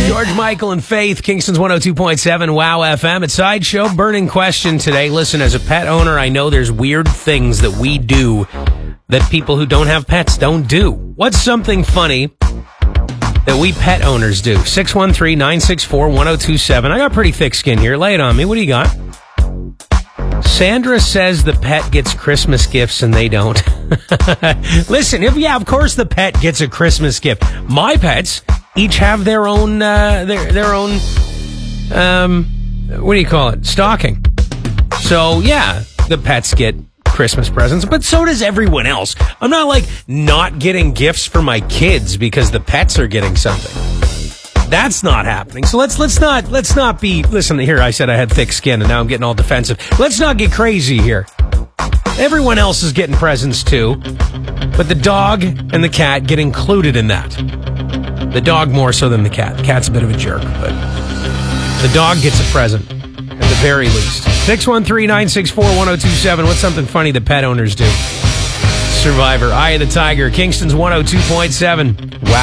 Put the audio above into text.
George Michael and Faith, Kingston's 102.7 WOW FM. It's Sideshow. Burning question today. Listen, as a pet owner, I know there's weird things that we do that people who don't have pets don't do. What's something funny that we pet owners do? 613-964-1027. I got pretty thick skin here. Lay it on me. What do you got? Sandra says the pet gets Christmas gifts and they don't. Listen, of course the pet gets a Christmas gift. My pets each have their own, their own, what do you call it? Stocking. So, yeah, the pets get Christmas presents, but so does everyone else. I'm not like not getting gifts for my kids because the pets are getting something. That's not happening. So let's not be, listen here, I said I had thick skin and now I'm getting all defensive. Let's not get crazy here. Everyone else is getting presents too, but the dog and the cat get included in that. The dog more so than the cat. The cat's a bit of a jerk, but the dog gets a present at the very least. 613-964-1027. What's something funny that pet owners do? Survivor, Eye of the Tiger, Kingston's 102.7.